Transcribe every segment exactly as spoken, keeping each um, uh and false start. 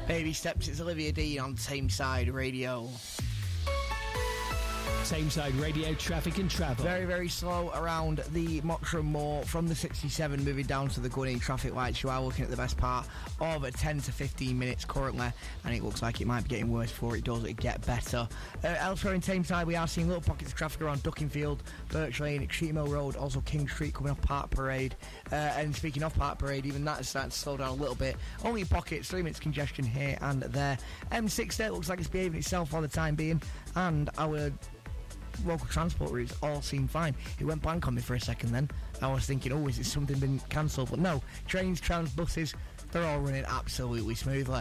Baby Steps, it's Olivia Dean on Tameside Radio. Tameside Radio, traffic and travel. Very, very slow around the Mottram Moor from the sixty-seven moving down to the Gunning traffic lights. You are looking at the best part of ten to fifteen minutes currently, and it looks like it might be getting worse before it does get better. Uh, elsewhere in Tameside, we are seeing little pockets of traffic around Duckingfield, Birch Lane, Extremo Road, also King Street coming off Park Parade. Uh, and speaking of Park Parade, even that is starting to slow down a little bit. Only in pockets, three minutes congestion here and there. M six there looks like it's behaving itself for the time being, and our local transport routes all seem fine. It went blank on me for a second then. I was thinking, oh, is it something been cancelled? But no, trains, trams, buses, they're all running absolutely smoothly.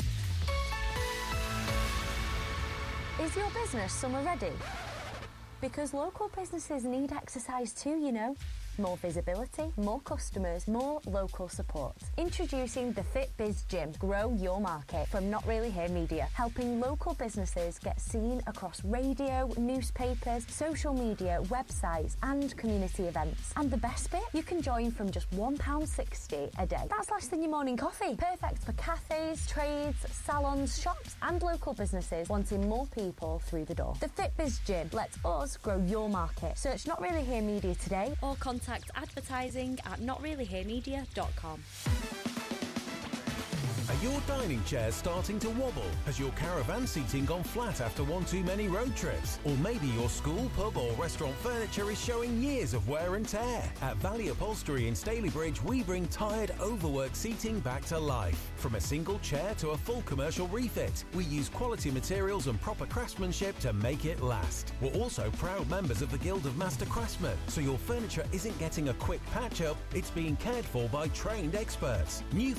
Is your business summer ready? Because local businesses need exercise too, you know. More visibility, more customers, more local support. Introducing the FitBiz Gym. Grow your market from Not Really Here Media, helping local businesses get seen across radio, newspapers, social media, websites and community events. And the best bit? You can join from just one pound sixty a day. That's less than your morning coffee. Perfect for cafes, trades, salons, shops and local businesses wanting more people through the door. The FitBiz Gym lets us grow your market. Search Not Really Here Media today or contact Contact advertising at not really here media dot com. Are your dining chairs starting to wobble? Has your caravan seating gone flat after one too many road trips? Or maybe your school, pub or restaurant furniture is showing years of wear and tear? At Valley Upholstery in Stalybridge, we bring tired, overworked seating back to life. From a single chair to a full commercial refit, we use quality materials and proper craftsmanship to make it last. We're also proud members of the Guild of Master Craftsmen, so your furniture isn't getting a quick patch-up, it's being cared for by trained experts. New